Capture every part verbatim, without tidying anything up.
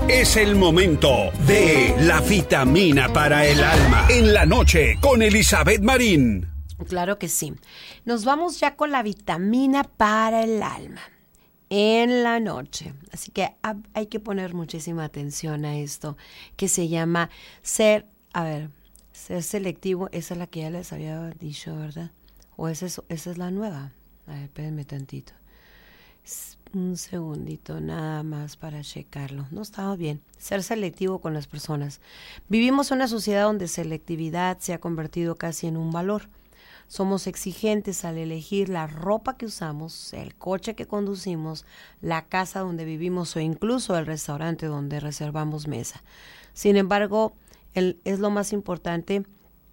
Es el momento de la vitamina para el alma. En la noche con Elizabeth Marín. Claro que sí. Nos vamos ya con la vitamina para el alma. En la noche. Así que hay que poner muchísima atención a esto que se llama ser, a ver, ser selectivo. Esa es la que ya les había dicho, ¿verdad? O esa es, esa es la nueva. A ver, espérenme tantito. Un segundito nada más para checarlo. No estaba bien. Ser selectivo con las personas. Vivimos en una sociedad donde selectividad se ha convertido casi en un valor. Somos exigentes al elegir la ropa que usamos, el coche que conducimos, la casa donde vivimos o incluso el restaurante donde reservamos mesa. Sin embargo, el, es lo más importante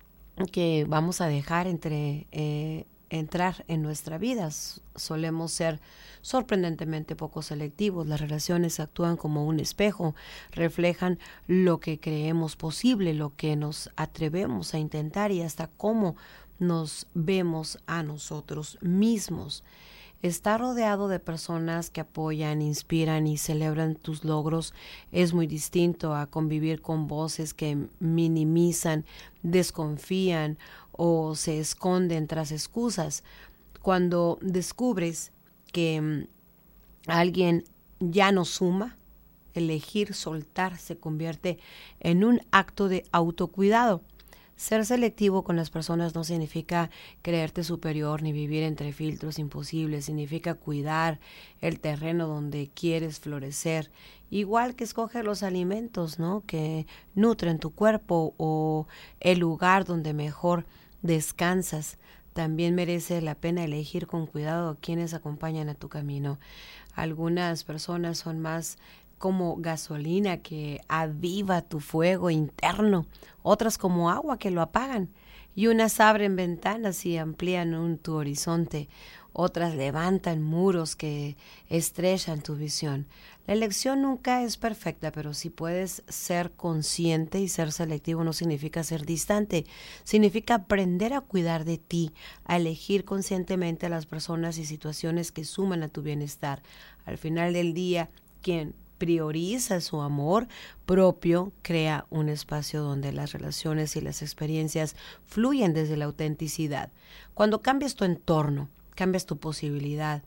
que vamos a dejar entre... Eh, entrar en nuestra vida. Solemos ser sorprendentemente poco selectivos. Las relaciones actúan como un espejo, reflejan lo que creemos posible, lo que nos atrevemos a intentar y hasta cómo nos vemos a nosotros mismos. Estar rodeado de personas que apoyan, inspiran y celebran tus logros es muy distinto a convivir con voces que minimizan, desconfían o se esconden tras excusas. Cuando descubres que um, alguien ya no suma, elegir soltar se convierte en un acto de autocuidado. Ser selectivo con las personas no significa creerte superior ni vivir entre filtros imposibles. Significa cuidar el terreno donde quieres florecer. Igual que escoger los alimentos, ¿no?, que nutren tu cuerpo o el lugar donde mejor descansas. También merece la pena elegir con cuidado a quienes acompañan a tu camino. Algunas personas son más como gasolina que aviva tu fuego interno, otras como agua que lo apagan, y unas abren ventanas y amplían un, tu horizonte, otras levantan muros que estrechan tu visión. La elección nunca es perfecta, pero si puedes ser consciente y ser selectivo no significa ser distante, significa aprender a cuidar de ti, a elegir conscientemente a las personas y situaciones que suman a tu bienestar. Al final del día, quien prioriza su amor propio, crea un espacio donde las relaciones y las experiencias fluyen desde la autenticidad. Cuando cambias tu entorno, cambias tu posibilidad,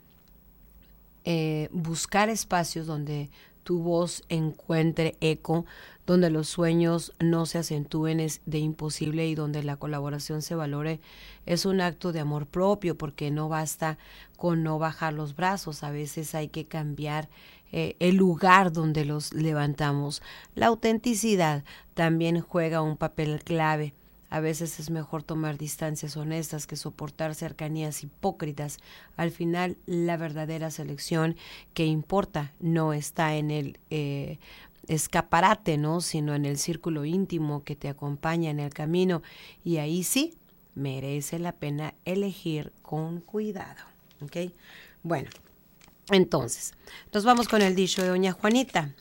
eh, buscar espacios donde tu voz encuentre eco, donde los sueños no se acentúen de imposible y donde la colaboración se valore, es un acto de amor propio, porque no basta con no bajar los brazos, a veces hay que cambiar eh, el lugar donde los levantamos. La autenticidad también juega un papel clave. A veces es mejor tomar distancias honestas que soportar cercanías hipócritas. Al final, la verdadera selección que importa no está en el eh, escaparate, ¿no?, sino en el círculo íntimo que te acompaña en el camino. Y ahí sí, merece la pena elegir con cuidado. ¿Ok? Bueno, entonces, nos vamos con el dicho de doña Juanita.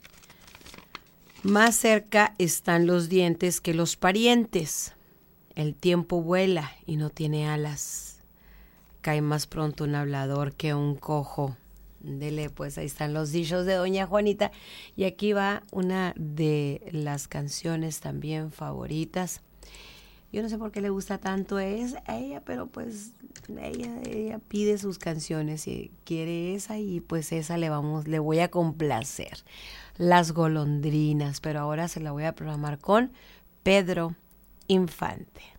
Más cerca están los dientes que los parientes. El tiempo vuela y no tiene alas. Cae más pronto un hablador que un cojo. Dele, pues ahí están los dichos de doña Juanita. Y aquí va una de las canciones también favoritas. Yo no sé por qué le gusta tanto es a ella, pero pues ella, ella pide sus canciones y quiere esa y pues esa le vamos, le voy a complacer. Las golondrinas, pero ahora se la voy a programar con Pedro Infante.